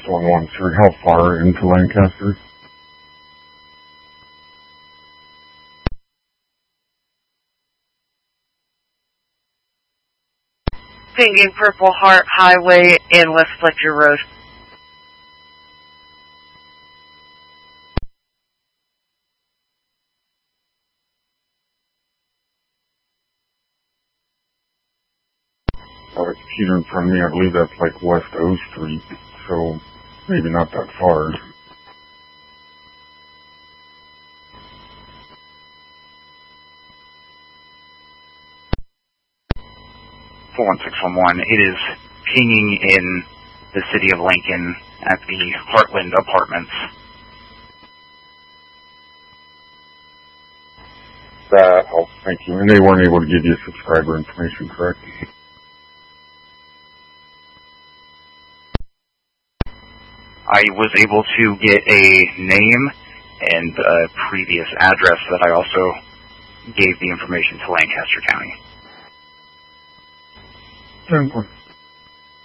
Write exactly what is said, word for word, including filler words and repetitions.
one one three, how far into Lancaster? Thinking Purple Heart Highway and West Fletcher Road. Oh, it's Peter in front of me. I believe that's like West O Street, so maybe not that far. four one six one one, it is pinging in the city of Lincoln at the Heartland Apartments. That helps, thank you. And they weren't able to give you subscriber information, correct? I was able to get a name and a previous address that I also gave the information to Lancaster County. Simple.